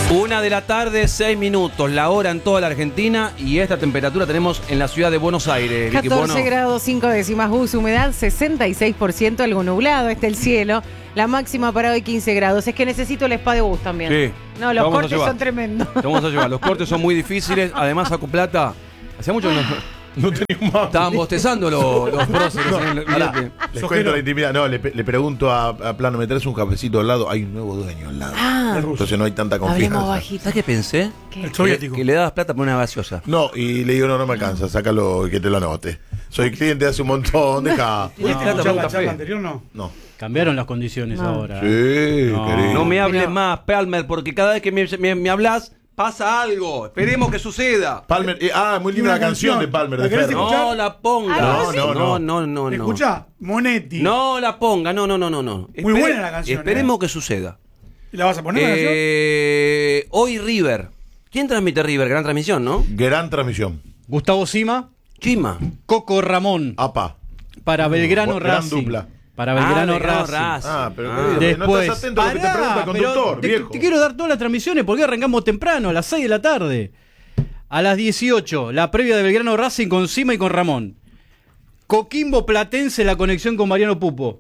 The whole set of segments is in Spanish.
1:00 6 minutos, la hora en toda la Argentina, y esta temperatura tenemos en la ciudad de Buenos Aires. 14 grados 5 décimas, humedad 66%, algo nublado está el cielo. La máxima para hoy 15 grados. Es que necesito el spa de bus también. Sí. No, los cortes son tremendos. Te vamos a llevar. Los cortes son muy difíciles. Además, Saco Plata, hacía mucho que no teníamos más. Estaban bostezando los próceres. Les cuento la intimidad. No, le pregunto a Plano, ¿me traes un cafecito al lado? Hay un nuevo dueño al lado. Entonces no hay tanta confianza. ¿Sabes qué pensé? El soviético. Que le dabas plata por una gaseosa. No, y le digo, no me alcanza, sácalo y que te lo anote. Soy cliente hace un montón, deja. ¿La charla anterior no? No. Cambiaron las condiciones ahora. Sí, querido. No me hables más, Palmer, porque cada vez que me hablas pasa algo. Esperemos que suceda. Palmer, muy linda la canción de Palmer. ¿La querés escuchar? No la ponga. No. Escuchá, Monetti. No la ponga, no. Muy buena la canción. Esperemos que suceda. ¿Y la vas a poner la canción? Hoy River. ¿Quién transmite River? Gran transmisión, ¿no? Gran transmisión. Gustavo Sima. Chima. Coco Ramón. Apa. Para Belgrano Gran Racing. Dupla. Para Belgrano Racing. Pero después, no estás atento a lo que te pregunta el conductor, viejo. Te quiero dar todas las transmisiones porque arrancamos temprano, a las 6 de la tarde. A las 18, la previa de Belgrano Racing con Sima y con Ramón. Coquimbo Platense, la conexión con Mariano Pupo.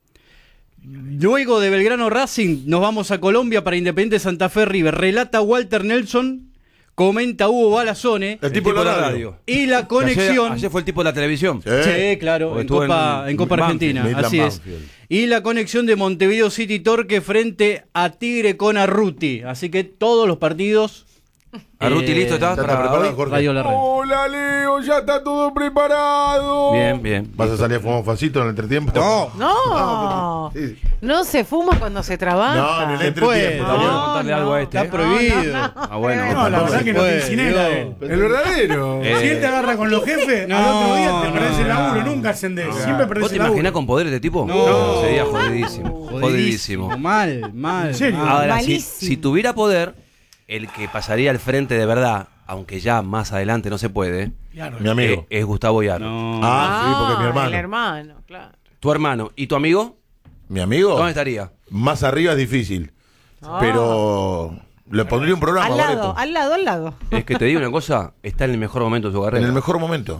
Luego de Belgrano Racing nos vamos a Colombia para Independiente Santa Fe River. Relata Walter Nelson, comenta Hugo Balazone. El tipo de la radio. Y la conexión... Ayer fue el tipo de la televisión. Sí, claro, en Copa Argentina. Así es. Y la conexión de Montevideo City Torque frente a Tigre con Arruti. Así que todos los partidos... Arruti, ¿listo estás para preparado, Jorge? Radio La Red. Hola, Leo, ya está todo preparado. Bien. ¿Vas a salir a fumar un facito en el entretiempo? No. Sí. No se fuma cuando se trabaja. No, en el Se puede. entretiempo. Vamos a contarle algo a este. Está prohibido. Bueno. No, la verdad que no te incinera él. El verdadero. Si él te agarra con los jefes, al otro día te perdés el laburo, nunca ascendés. Siempre perdés ¿Vos te el laburo. imaginás con poder este tipo? No. Sería jodidísimo. Mal. ¿En serio? Ahora, Malísimo. si tuviera poder, el que pasaría al frente de verdad, aunque ya más adelante no se puede, Claro. Mi amigo. es Gustavo Yarro. No. Sí, porque es mi hermano. El hermano, claro. Tu hermano. ¿Y tu amigo? ¿Mi amigo? ¿Dónde estaría? Más arriba es difícil. Pero le pondría un programa, Bareto. Al lado. Es que te digo una cosa, está en el mejor momento de su carrera. En el mejor momento.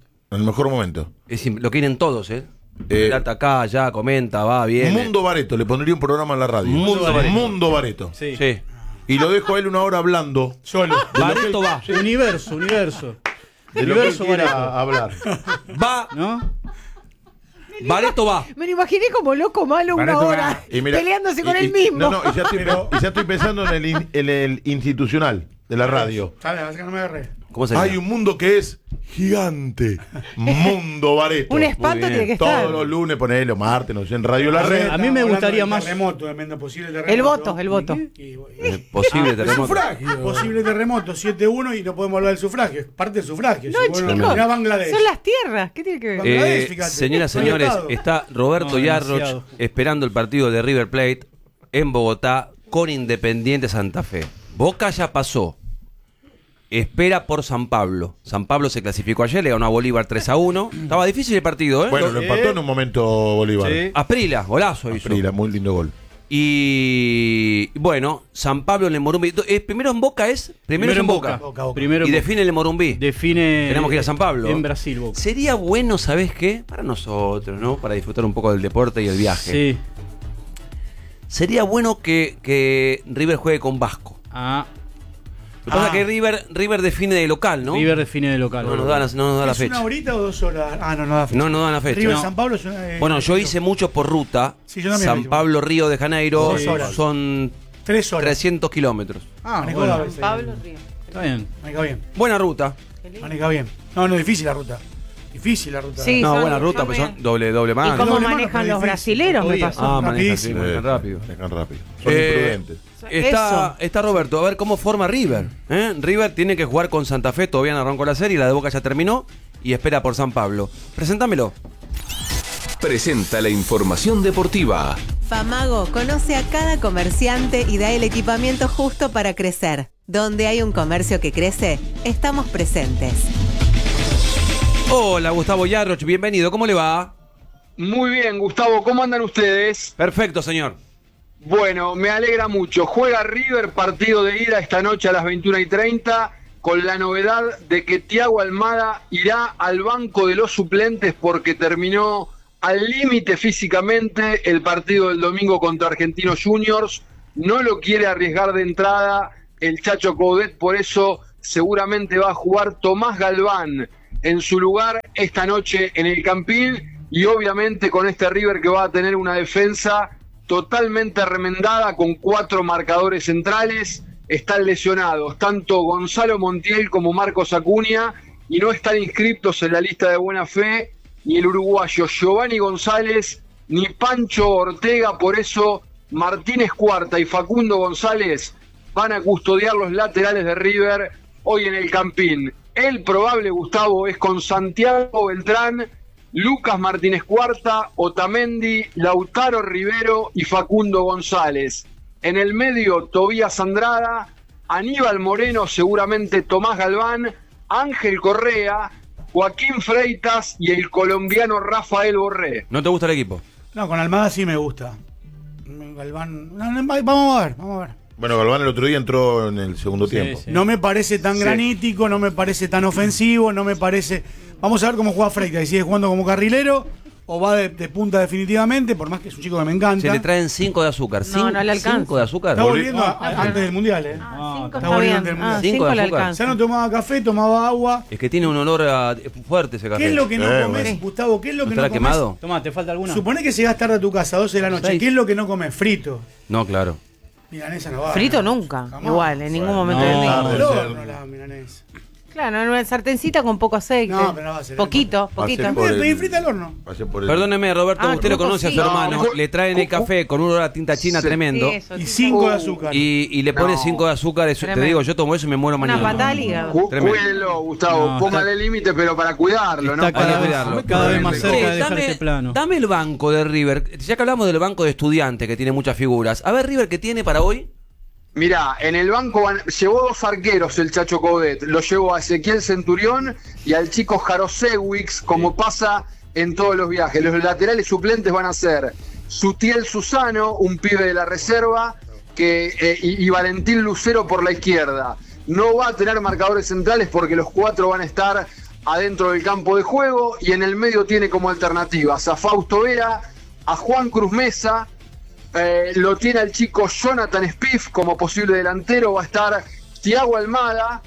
Lo quieren todos, ¿eh? Relata acá, allá, comenta, va, viene. Mundo Bareto, le pondría un programa en la radio. Mundo Bareto. Sí. Sí. Y lo dejo a él una hora hablando. Solo. Bareto va. Universo. De lo que él Universo quiera Bareto. hablar. Va. ¿No? Bareto va. Me lo imaginé como loco malo una hora Y mira, peleándose con él mismo. y ya estoy pensando en el institucional de la radio. Dale, vas a que no me agarré. ¿Cómo se llama? Hay un mundo que es gigante. Mundo Bareto. Un espanto bien. tiene que estar. Todos los lunes, ponelo, martes, no sé, en Radio La Red. A mí me gustaría más- Terremoto, posible terremoto. El voto. Posible terremoto. Sufragio. Posible terremoto, 7-1 y no podemos hablar del sufragio. Es parte del sufragio. No, Si vos chicos. mirá Bangladesh. Son las tierras. ¿Qué tiene que ver? Bangladesh, fíjate. Señoras y señores, Estado. está Roberto No, Yarroch demasiado. esperando el partido de River Plate en Bogotá con Independiente Santa Fe. Boca ya pasó. Espera por San Pablo. San Pablo se clasificó ayer, le ganó a Bolívar 3-1. Estaba difícil el partido, ¿eh? Bueno, lo empató en un momento Bolívar. Sí. Asprila, golazo hizo. Asprila, muy lindo gol. Y bueno, San Pablo en el Morumbí. Primero en Boca es. Primero es en Boca. Boca. Primero Y en define el Morumbí. Define. Tenemos que ir a San Pablo. En Brasil, Boca. Sería bueno, ¿sabes qué? Para nosotros, ¿no? Para disfrutar un poco del deporte y el viaje. Sí. Sería bueno que River juegue con Vasco. Lo que pasa es que River define de local, ¿no? River define de local. No nos da la ¿Es fecha. una horita o 2 horas? No da fecha. No nos dan la fecha. River No. San Pablo es una. Bueno, yo hice mucho por ruta. Sí, yo también San hice. Pablo, Río de Janeiro. 2 horas. Son 3 horas. 300 kilómetros. Maneja bueno. bien. Pablo Río. Está bien. Maneja bien. Buena ruta. Maneja bien. No, difícil la ruta. Difícil la ruta. Sí. No, buena yo ruta, me- pues son doble ¿Y mano. cómo doble mano, manejan pero los difícil. brasileros? Me Podía. pasó. Manejan Rapidísimo. manejan rápido. Manejan rápido. Son Eh, imprudentes. Está Roberto, a ver cómo forma River. River tiene que jugar con Santa Fe, todavía no arrancó la serie, la de Boca ya terminó y espera por San Pablo. Preséntamelo. Presenta la información deportiva. Famago conoce a cada comerciante y da el equipamiento justo para crecer. Donde hay un comercio que crece, estamos presentes. Hola, Gustavo Yarroch, bienvenido, ¿cómo le va? Muy bien, Gustavo, ¿cómo andan ustedes? Perfecto, señor. Bueno, me alegra mucho. Juega River, partido de ida esta noche a las 21:30, con la novedad de que Thiago Almada irá al banco de los suplentes porque terminó al límite físicamente el partido del domingo contra Argentinos Juniors. No lo quiere arriesgar de entrada el Chacho Coudet, por eso seguramente va a jugar Tomás Galván en su lugar esta noche en el Campín, y obviamente con este River que va a tener una defensa totalmente remendada con 4 marcadores centrales. Están lesionados tanto Gonzalo Montiel como Marcos Acuña, y no están inscriptos en la lista de buena fe ni el uruguayo Giovanni González ni Pancho Ortega. Por eso Martínez Cuarta y Facundo González van a custodiar los laterales de River hoy en el Campín. El probable, Gustavo, es con Santiago Beltrán, Lucas Martínez Cuarta, Otamendi, Lautaro Rivero y Facundo González. En el medio, Tobías Andrada, Aníbal Moreno, seguramente Tomás Galván, Ángel Correa, Joaquín Freitas y el colombiano Rafael Borré. ¿No te gusta el equipo? No, con Almada sí me gusta. Galván, vamos a ver. Bueno, Galván el otro día entró en el segundo tiempo. Sí. No me parece tan granítico, no me parece tan ofensivo, no me parece... Vamos a ver cómo juega Freitas, si sigue jugando como carrilero o va de punta definitivamente, por más que es un chico que me encanta. Se le traen 5 de azúcar. No le alcanza. 5 de azúcar. Está volviendo antes del Mundial, ¿eh? 5 está está volviendo bien. del Mundial. 5 5 de le azúcar. alcanza. Ya no tomaba café, tomaba agua. Es que tiene un olor fuerte ese café. ¿Qué es lo que no comes, bueno. Gustavo? ¿Qué es lo que ¿No no estará comes? quemado? Tomá, ¿te falta alguna? Supone que llegás tarde a tu casa, 12 de la noche. 6. ¿Qué es lo que no comes? Frito. No, claro. Milanesa no va. Frito nunca, Jamás. igual, en ningún momento no. del día. Tarde, No, cerdo. no la milanesa. Claro, en una sartencita con poco aceite. No, pero no va a ser. Poquito. Por Mira, el- pedí frita al horno. Pasé por el- Perdóneme, Roberto, Ah, usted lo con conoce a su cocina. hermano. No, Le traen el café con un olor a tinta china Sí. tremendo. Sí, eso, Y sí. 5 de azúcar. Y le pone No. 5 de azúcar. Eso, te Tremendo. digo, yo tomo eso y me muero Una mañana. patada al hígado. Tremendo. Cuídenlo, Gustavo, No, póngale límite, pero para cuidarlo, ¿no? Está Hay que cada cuidarlo. vez, cada vez más cerca de dejar dame, ese plano. dame el banco de River. Ya que hablamos del banco de estudiantes, que tiene muchas figuras. A ver, River, ¿qué tiene para hoy? Mirá, en el banco llevó 2 arqueros el Chacho Coudet. Lo llevó a Ezequiel Centurión y al chico Jarosewicz, como pasa en todos los viajes. Los laterales suplentes van a ser Sutiel Susano, un pibe de la reserva, y Valentín Lucero por la izquierda. No va a tener marcadores centrales porque los 4 van a estar adentro del campo de juego, y en el medio tiene como alternativas a Fausto Vera, a Juan Cruz Mesa. Lo tiene al chico Jonathan Spiff como posible delantero. Va a estar Thiago Almada,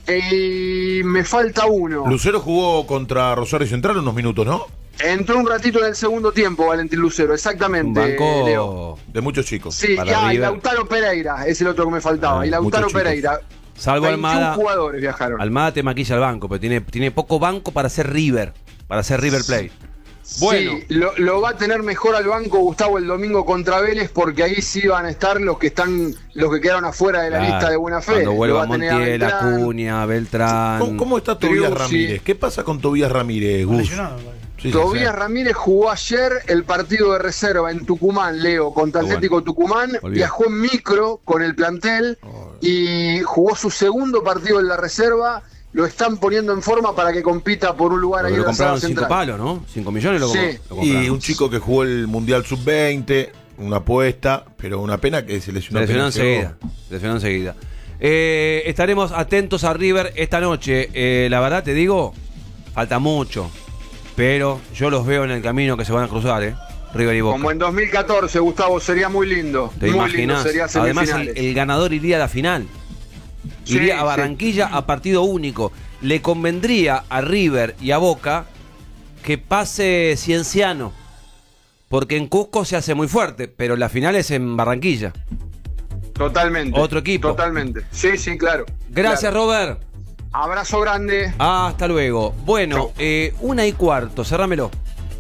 y me falta uno. Lucero jugó contra Rosario Central unos minutos, ¿no? Entró un ratito en el segundo tiempo Valentín Lucero, Un exactamente, Leo. banco. De muchos chicos. Sí, para y River. Lautaro Pereira es el otro que me faltaba. Y Lautaro muchos chicos. Pereira. Salvo 21 Almada. jugadores viajaron. Almada te maquilla el banco, pero tiene poco banco para hacer River. Para hacer River Plate. Bueno. Sí, lo va a tener mejor al banco Gustavo el domingo contra Vélez, porque ahí sí van a estar los que quedaron afuera de la Claro. lista de buena fe. Cuando Lo vuelva va a tener a Montiel, Beltrán. Acuña, Beltrán. ¿Cómo está Tobías Triusi. Ramírez? ¿Qué pasa con Tobías Ramírez, Gus? Lesionado, vale. Sí, sí, Tobías sí. Ramírez jugó ayer el partido de reserva en Tucumán, Leo, contra Bueno. Atlético Tucumán. Olvidé. Viajó en micro con el plantel y jugó su segundo partido en la reserva. Lo están poniendo en forma para que compita por un lugar ahí Lo en la sala compraron 5 central. palos, ¿no? 5 millones lo, Sí. lo compraron. Y un chico que jugó el Mundial Sub-20, una apuesta, pero una pena que se lesionó. Se lesionó apenas llegó. enseguida. Se lesionó enseguida. Estaremos atentos a River esta noche. La verdad te digo, falta mucho. Pero yo los veo en el camino que se van a cruzar, River y Boca. Como en 2014, Gustavo, sería muy lindo. ¿Te muy lindo, imaginas? sería Además, semifinales. el ganador iría a la final. Sí, Iría a sí. Barranquilla a partido único. Le convendría a River y a Boca que pase Cienciano. Porque en Cusco se hace muy fuerte, pero la final es en Barranquilla. Totalmente. Otro equipo. Totalmente. Sí, sí, claro. Gracias, Claro. Robert. Abrazo grande. Hasta luego. Bueno, 1:15, cerrámelo.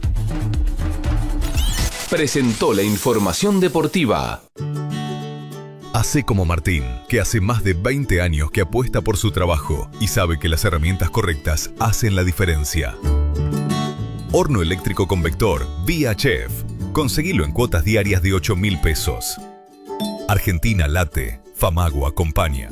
Presentó la información deportiva. Hacé como Martín, que hace más de 20 años que apuesta por su trabajo y sabe que las herramientas correctas hacen la diferencia. Horno eléctrico convector Vía Chef. Conseguilo en cuotas diarias de 8.000 pesos. Argentina late, Famagua acompaña.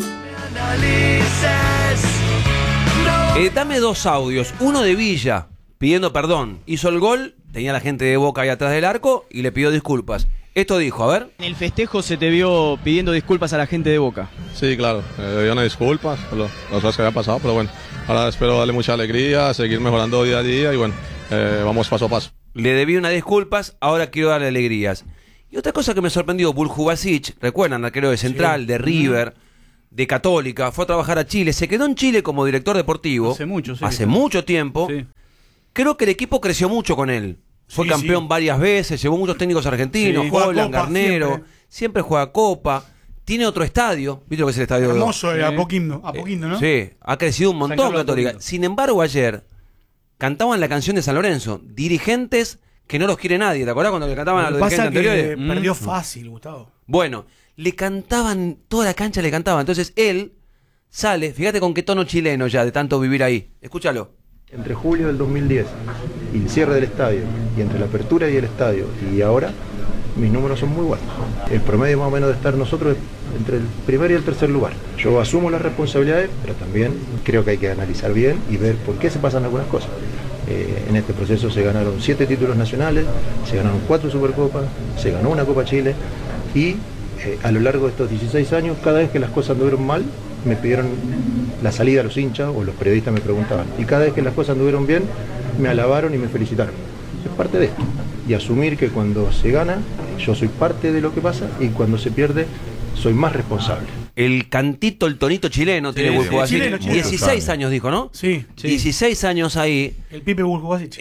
Dame 2 audios. Uno de Villa, pidiendo perdón. Hizo el gol, tenía la gente de Boca ahí atrás del arco y le pidió disculpas. Esto dijo, a ver. En el festejo se te vio pidiendo disculpas a la gente de Boca. Sí, claro, una disculpa por las cosas que había pasado, pero bueno, ahora espero darle mucha alegría, seguir mejorando día a día y bueno, vamos paso a paso. Le debí unas disculpas, ahora quiero darle alegrías. Y otra cosa que me sorprendió, Buljubasic, recuerdan, arquero de Central, de River, de Católica, fue a trabajar a Chile, se quedó en Chile como director deportivo. Hace mucho tiempo. Sí. Creo que el equipo creció mucho con él. Fue campeón varias veces, llevó muchos técnicos argentinos, Holland, Garnero, siempre juega Copa. Tiene otro estadio, ¿viste lo que es el estadio? Hermoso, Apoquindo, ¿no? Sí, ha crecido un montón Católica. Sin embargo, ayer cantaban la canción de San Lorenzo, dirigentes que no los quiere nadie. ¿Te acordás cuando le cantaban a los dirigentes anteriores? Perdió fácil, Gustavo. Bueno, le cantaban, toda la cancha le cantaba. Entonces él sale, fíjate con qué tono chileno ya, de tanto vivir ahí. Escúchalo. Entre julio del 2010 y el cierre del estadio, y entre la apertura y el estadio y ahora, mis números son muy buenos. El promedio más o menos de estar nosotros entre el primer y el tercer lugar. Yo asumo las responsabilidades, pero también creo que hay que analizar bien y ver por qué se pasan algunas cosas. En este proceso se ganaron 7 títulos nacionales, se ganaron 4 Supercopas, se ganó una Copa Chile y a lo largo de estos 16 años, cada vez que las cosas anduvieron mal, me pidieron la salida a los hinchas o los periodistas me preguntaban. Y cada vez que las cosas anduvieron bien, me alabaron y me felicitaron. Es parte de esto. Y asumir que cuando se gana, yo soy parte de lo que pasa y cuando se pierde, soy más responsable. El cantito, el tonito chileno tiene Buljubasic. 16 años dijo, ¿no? Sí. 16 años ahí. El Pipe Buljubasic.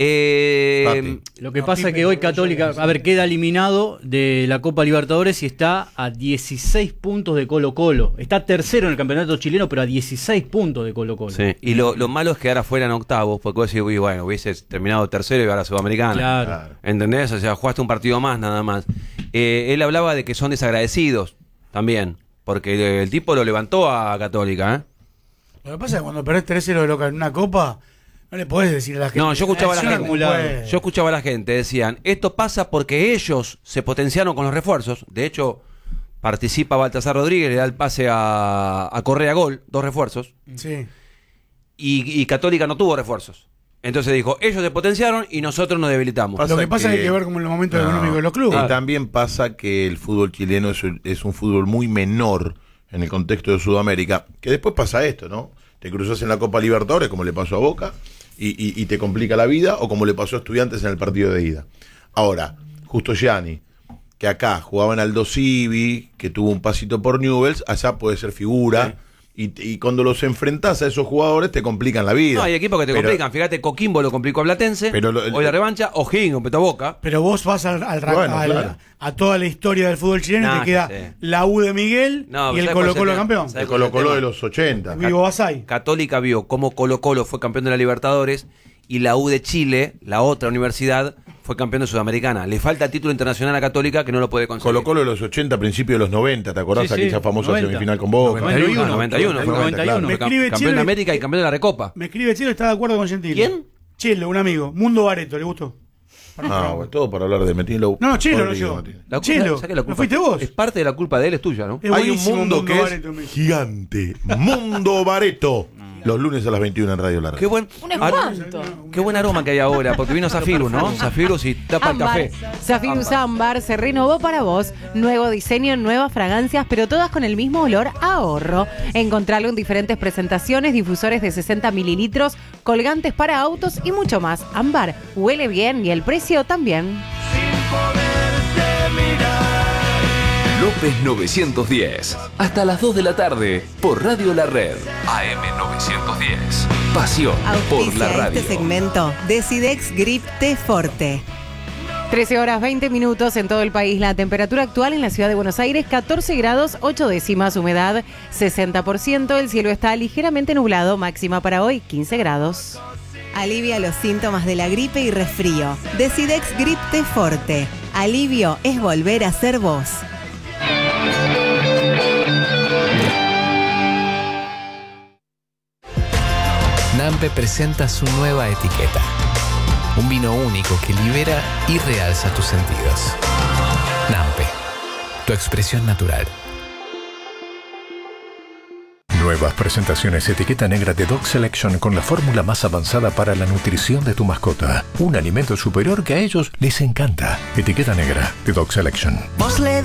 Lo que pasa es que hoy Católica, queda eliminado de la Copa Libertadores y está a 16 puntos de Colo-Colo. Está tercero en el campeonato chileno, pero a 16 puntos de Colo-Colo. Sí. Y lo malo es quedar afuera en octavos, porque vos decís, bueno, hubieses terminado tercero y ahora Sudamericana. Claro. ¿Entendés? O sea, jugaste un partido más nada más. Él hablaba de que son desagradecidos también. Porque el tipo lo levantó a Católica, ¿eh? Lo que pasa es que cuando perdés 3-0 de local en una copa, no le podés decir a la gente. No, yo escuchaba a la gente. Decían, esto pasa porque ellos se potenciaron con los refuerzos. De hecho, participa Baltasar Rodríguez, le da el pase a Correa gol, 2 refuerzos. Sí. Y Católica no tuvo refuerzos. Entonces dijo, ellos se potenciaron y nosotros nos debilitamos. Lo que pasa es que hay que ver como en los momentos económicos de los clubes. Y también pasa que el fútbol chileno es un fútbol muy menor en el contexto de Sudamérica, que después pasa esto, ¿no? Te cruzas en la Copa Libertadores, como le pasó a Boca, y te complica la vida, o como le pasó a Estudiantes en el partido de ida. Ahora, Justo Gianni, que acá jugaba en Aldo Civi, que tuvo un pasito por Newell's, allá puede ser figura. Sí. Y cuando los enfrentás a esos jugadores te complican la vida. No, hay equipos que te complican. Fíjate, Coquimbo lo complicó a Platense, hoy la revancha, O'Higgins completó a Boca. Pero vos vas a toda la historia del fútbol chileno y te queda la U de Miguel y el Colo-Colo campeón. El Colo-Colo de los 80. Vivo Basay. Católica vio cómo Colo-Colo fue campeón de la Libertadores y la U de Chile, la otra universidad, fue campeón de Sudamericana. Le falta el título internacional a Católica que no lo puede conseguir. Colo-Colo de los 80, principios de los 90, ¿te acordás? Aquella famosa semifinal con Boca. 91. Fue campeón de América y campeón de la Recopa. Me escribe Chelo, está de acuerdo con Gentili. ¿Quién? Chelo, un amigo. Mundo Bareto, ¿le gustó? No, todo para hablar de Metín. No, Chelo, no yo. Chelo, ¿no fuiste vos? Es parte de la culpa de él, es tuya, ¿no? Hay un mundo que es gigante. Mundo Bareto. Los lunes a las 21 en Radio La Red. ¡Un espanto! Qué buen aroma que hay ahora, porque vino Zafirus, ¿no? Zafirus y tapa el café. Zafirus Ámbar se renovó para vos. Nuevo diseño, nuevas fragancias, pero todas con el mismo olor a ahorro. Encontralo en diferentes presentaciones, difusores de 60 mililitros, colgantes para autos y mucho más. Ámbar huele bien y el precio también. López 910. Hasta las 2 de la tarde por Radio La Red. AM 910. Pasión por la radio. Este segmento Decidex Grip T Forte. 13 horas 20 minutos en todo el país. La temperatura actual en la ciudad de Buenos Aires, 14 grados 8 décimas, humedad 60%. El cielo está ligeramente nublado, máxima para hoy 15 grados. Alivia los síntomas de la gripe y resfrío. Decidex Grip T Forte. Alivio es volver a ser vos. Nampe presenta su nueva etiqueta. Un vino único que libera y realza tus sentidos. Nampe, tu expresión natural. Nuevas presentaciones etiqueta negra de Dog Selection con la fórmula más avanzada para la nutrición de tu mascota. Un alimento superior que a ellos les encanta. Etiqueta negra de Dog Selection.